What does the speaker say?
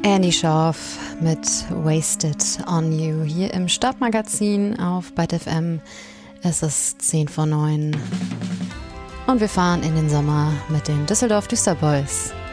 Andy Schorf mit Wasted on You hier im Startmagazin auf Byte FM. Es ist 10 vor 9 und wir fahren in den Sommer mit den Düsseldorf Düsterboys.